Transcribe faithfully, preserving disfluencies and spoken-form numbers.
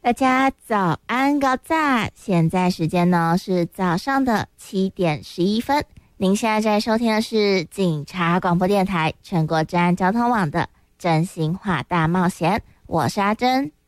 大家早安高赞，现在时间呢是早上的七点十一分。您现在在收听的是警察广播电台全国治安交通网的真心话大冒险，我是阿珍。